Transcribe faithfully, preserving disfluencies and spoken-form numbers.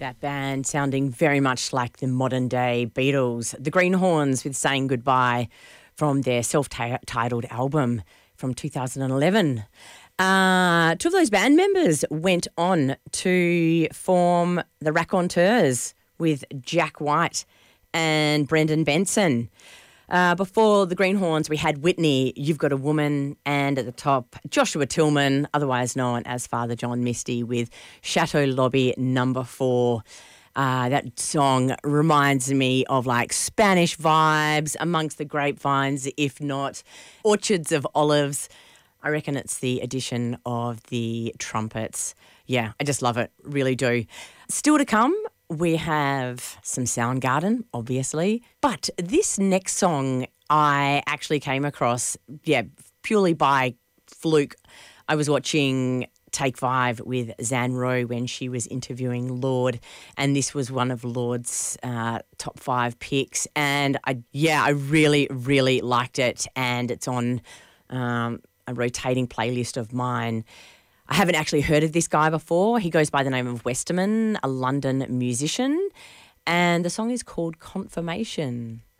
That band sounding very much like the modern day Beatles. The Greenhorns with Saying Goodbye from their self-titled album from two thousand eleven. Uh, two of those band members went on to form the Raconteurs with Jack White and Brendan Benson. Uh, before the Greenhorns, we had Whitney, You've Got a Woman, and at the top, Joshua Tillman, otherwise known as Father John Misty, with Chateau Lobby Number Four. Uh, that song reminds me of like Spanish vibes amongst the grapevines, if not orchards of olives. I reckon it's the addition of the trumpets. Yeah, I just love it, really do. Still to come, we have some Soundgarden, obviously. But this next song I actually came across, yeah, purely by fluke. I was watching Take Five with Zan Rowe when she was interviewing Lorde, and this was one of Lorde's uh, top five picks. And, I yeah, I really, really liked it, and it's on um, a rotating playlist of mine. I haven't actually heard of this guy before. He goes by the name of Westerman, a London musician, and the song is called Confirmation.